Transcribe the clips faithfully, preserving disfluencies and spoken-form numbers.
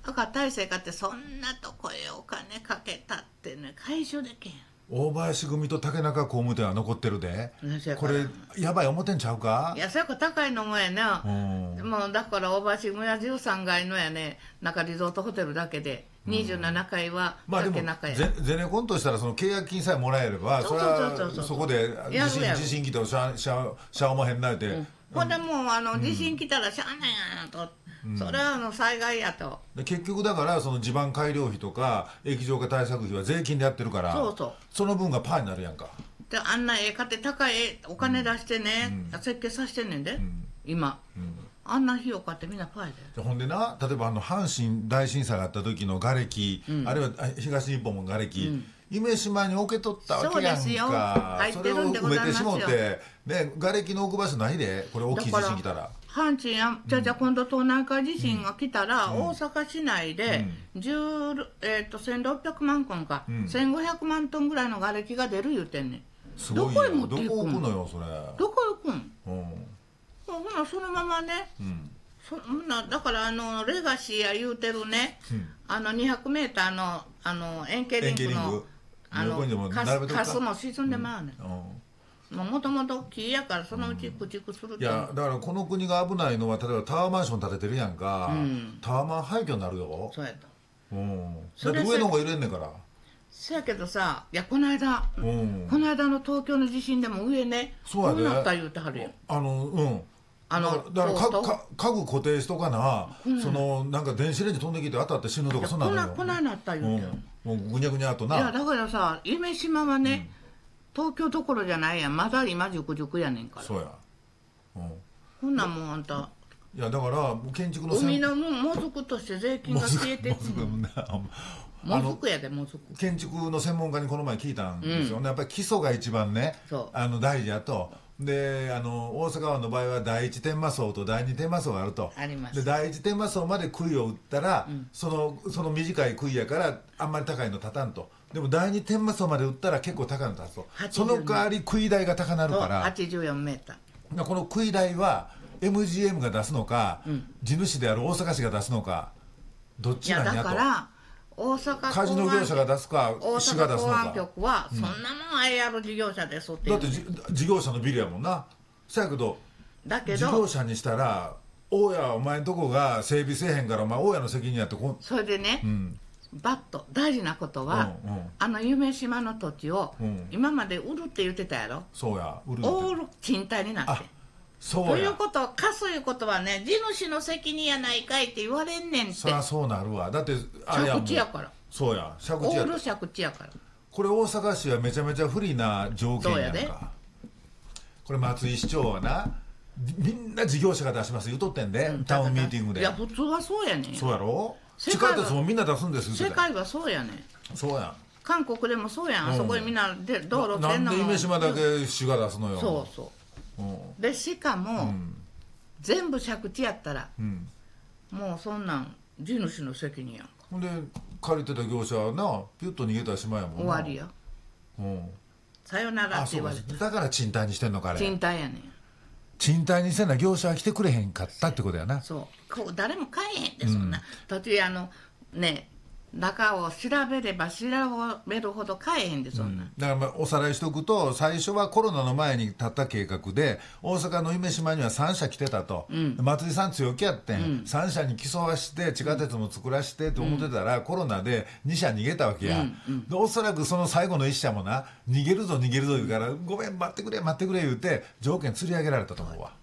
だから大勢かってそんなとこへお金かけたってね回収できん。 大林組と竹中工務店は残ってるで。これやばい思ってんちゃうか。 いやそやから高いのもやな、うん、もうだから大林組はじゅうさんがいのやね、中リゾートホテルだけでにじゅうななかいは竹中や、 まあ、でもゼネコンとしたらその契約金さえもらえればそれはそこで地震地震来てもしゃしゃしゃおまへんなって、うん、 ほんでもうあの地震来たらしゃあないやんと、うん、それはあの災害やと。 で結局だからその地盤改良費とか液状化対策費は税金でやってるから、 そうそう、 その分がパーになるやんか。 であんな絵買って高いお金出してね、うん、設計させてんねんで、うん、今、うん、あんな費用買ってみんなパーで。 ほんでな、例えばあの阪神大震災があった時の瓦礫、うん、あるいは東日本も瓦礫、うん、夢洲に置けとったわけやんか。そうですよ、入ってるんでございますよ。それを埋めてしもってね、瓦礫の置く場所ないで、これ大きい地震来たら。 阪神やじゃじゃ今度東南海地震が来たら、うん、大阪市内で、うんえー、とせんろっぴゃくまんトンか、うん、せんごひゃくまんトンぐらいの瓦礫が出る言うてんねん。 すごいよ。どこへ持っていくん？どこ置くのよそれ。 どこ行くん？うん、ほなそのままね、うん、そなだからあのレガシーや言うてるね、うん、あのにひゃくメーターのあの円形リンクのあのカス、カスも沈んでまうねん。もともと木やからそのうち駆逐すると、うん、いやだからこの国が危ないのは例えばタワーマンション建ててるやんか、うん、タワーマン廃墟になるよ。 そうやと、 うん、だって上の方が揺れんねんから。 そやけどさ、いやこの間、うん、この間の東京の地震でも上ねそうやでどうなった言うてはるよ。 あのうんあのだからかか家具固定しとかな、そのなんか電子レンジ飛んできて当たって死ぬとかそんなのよ。 こないなった言うてる、 うん、もうぐにゃぐにゃとな。 いやだからさ夢洲はね、うん、東京どころじゃないやん、まだ今熟熟やねんから。 そうや、 うん、こんなんもうあんたいやだから建築の海のもずくとして税金が消えてつももずくやでもずく。 建築の専門家にこの前聞いたんですよね、うん、やっぱり基礎が一番ねあの大事やと。であの大阪湾の場合は第一天満層と第二天満層があると。 あります。 で第一天満層まで杭を打ったら、うん、そのその短い杭やからあんまり高いの立たんと。でも第二天満層まで打ったら結構高いの立つと。その代わり杭台が高なるから。 はちじゅうよんメーター。 この杭台は エムジーエム が出すのか、うん、地主である大阪市が出すのかどっちなんやと。いやだから大阪カジノ業者が出すか市が出すのか。 大阪港湾局はそんなもん アイアール 事業者ですっていう、 だって事業者のビルやもんな。そやけどだけど事業者にしたら大家お前んとこが整備せえへんからお前大家の責任やってこ。 それでね、うん、バッと大事なことは、うんうん、あの夢洲の土地を、うん、今まで売るって言ってたやろ。 そうや売るオール賃貸になって。そうやということ貸すいうことはね地主の責任やないかいって言われんねんって。 そりゃそうなるわ。だってあれやもん借地やから。 そうや借地や。 オール借地やから。 これ大阪市はめちゃめちゃ不利な条件やんか。これ松井市長はなみんな事業者が出します言うとってんで、うん、タウンミーティングで。 いや普通はそうやねん。 そうやろ。地下鉄もみんな出すんです。 世界はそうやねん。そうやん。 韓国でもそうやん、うん、あそこにみんなで道路してんのもなんで夢洲だけ市が出すのよ。 そうそう、うん、でしかも、うん、全部借地やったら、うん、もうそんなん地主の責任やんか。 ほんで借りてた業者はなピュッと逃げたらしまいやもんな。 終わりや、うん、さよならって言われて。 だから賃貸にしてんのかあれ。 賃貸やねん。 賃貸にせな業者は来てくれへんかったってことやな。 そうこう誰も買えへんってそんな、うん、途中あのね中を調べれば調べるほど買えへんでそんな、うん、だからまあおさらいしとくと最初はコロナの前に立った計画で大阪の夢洲にはさん社来てたと、うん、松井さん強気やってん、うん、さん社に競わして地下鉄も作らしてと思ってたら、うん、コロナでに社逃げたわけや、うんうん、でおそらくその最後のいっ社もな逃げるぞ逃げるぞ言うからごめん待ってくれ待ってくれ言うて条件釣り上げられたと思うわ、はい、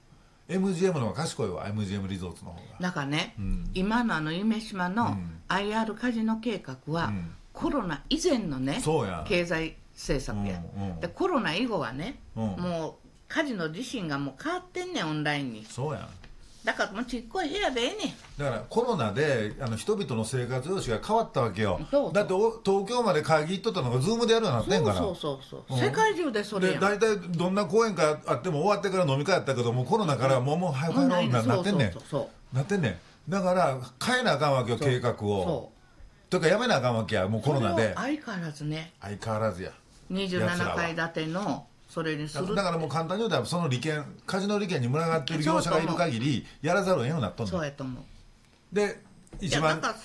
エムジーエム の方が賢いわ。 エムジーエム リゾーツの方が。だからね、うん、今のあの夢洲の アイアール カジノ計画は、うん、コロナ以前のね経済政策や、うんうん、でコロナ以後はね、うん、もうカジノ自身がもう変わってんねんオンラインに。そうやん。だからもうちっこい部屋でええねん。だからコロナであの人々の生活様式が変わったわけよ。そうそう。だって東京まで会議行っとったのがズームでやるようになってんから。そうそうそうそう、うん、世界中でそれやん。で大体どんな公演会あっても終わってから飲み会やったけどもコロナからもうもう早く帰ろうになってんねん。そうそうそうなってんねん。だから変えなあかんわけよ計画を。そうとかやめなあかんわけやもうコロナで。相変わらずね。相変わらずや。にじゅうななかい建てのそれにする。だからもう簡単に言うたらその利権カジノ利権に群がっている業者がいる限りやらざるを得んようになっとんの。そうやと思う。で一番